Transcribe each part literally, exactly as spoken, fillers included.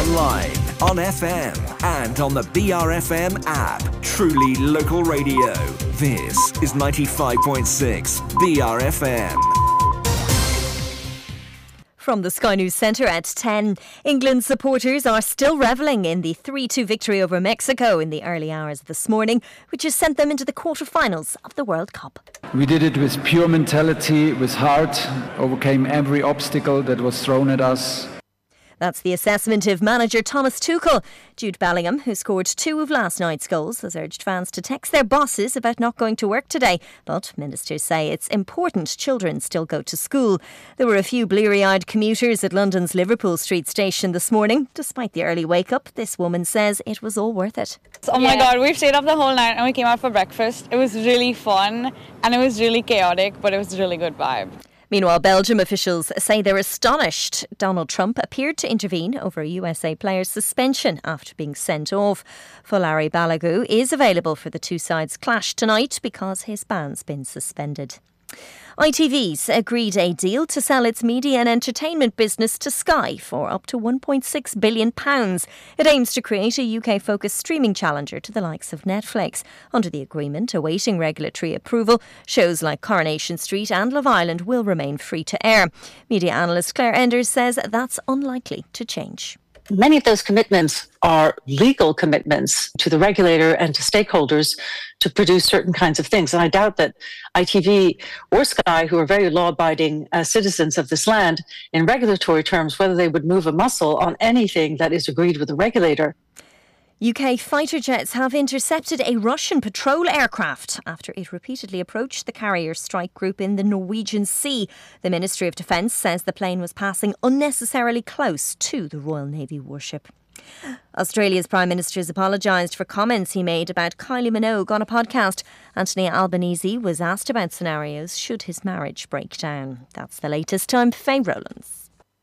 online, on F M, and on the B R F M app. Truly local radio. This is ninety-five point six B R F M. From the Sky News Centre at ten, England supporters are still revelling in the three two victory over Mexico in the early hours of this morning, which has sent them into the quarter-finals of the World Cup. We did it with pure mentality, with heart, overcame every obstacle that was thrown at us. That's the assessment of manager Thomas Tuchel. Jude Bellingham, who scored two of last night's goals, has urged fans to text their bosses about not going to work today. But ministers say it's important children still go to school. There were a few bleary-eyed commuters at London's Liverpool Street station this morning. Despite the early wake-up, this woman says it was all worth it. Oh my God, we stayed up the whole night and we came out for breakfast. It was really fun and it was really chaotic, but it was a really good vibe. Meanwhile, Belgium officials say they're astonished. Donald Trump appeared to intervene over a U S A player's suspension after being sent off. Folari Balogun is available for the two sides' clash tonight because his ban's been suspended. I T V's agreed a deal to sell its media and entertainment business to Sky for up to one point six billion pounds. It aims to create a U K-focused streaming challenger to the likes of Netflix. Under the agreement, awaiting regulatory approval, shows like Coronation Street and Love Island will remain free to air. Media analyst Claire Enders says that's unlikely to change. Many of those commitments are legal commitments to the regulator and to stakeholders to produce certain kinds of things. And I doubt that I T V or Sky, who are very law-abiding uh, citizens of this land, in regulatory terms, whether they would move a muscle on anything that is agreed with the regulator. U K fighter jets have intercepted a Russian patrol aircraft after it repeatedly approached the carrier strike group in the Norwegian Sea. The Ministry of Defence says the plane was passing unnecessarily close to the Royal Navy warship. Australia's Prime Minister has apologised for comments he made about Kylie Minogue on a podcast. Anthony Albanese was asked about scenarios should his marriage break down. That's the latest. I'm Faye Rowlands.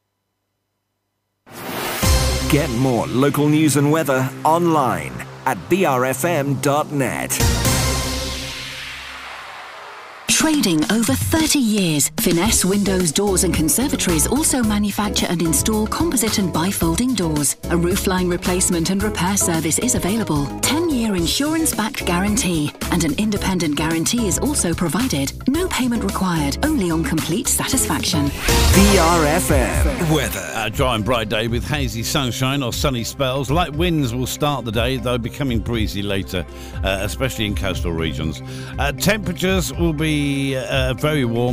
Get more local news and weather online at b r f m dot net. Trading over thirty years, Finesse Windows, Doors and Conservatories also manufacture and install composite and bifolding doors. A roofline replacement and repair service is available. ten-year insurance-backed guarantee and an independent guarantee is also provided. No payment required, only on complete satisfaction. B R F M weather. A dry and bright day with hazy sunshine or sunny spells. Light winds will start the day, though becoming breezy later, uh, especially in coastal regions. Uh, temperatures will be uh, very warm.